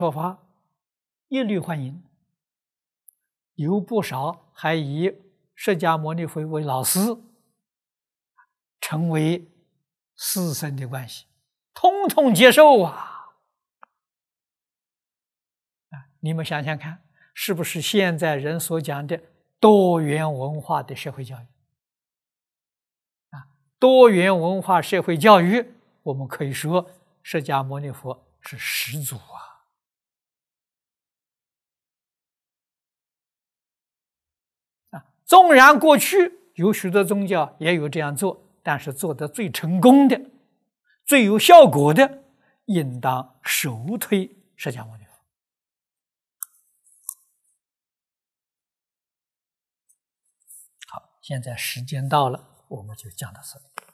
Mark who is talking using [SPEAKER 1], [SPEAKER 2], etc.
[SPEAKER 1] 说法，一律欢迎。有不少还以释迦牟尼佛为老师，成为师生的关系，统统接受啊！你们想想看，是不是现在人所讲的多元文化的社会教育？多元文化社会教育，我们可以说释迦牟尼佛是始祖啊！纵然过去有许多宗教也有这样做，但是做得最成功的、最有效果的，应当首推释迦牟尼佛。好，现在时间到了，我们就讲到这里。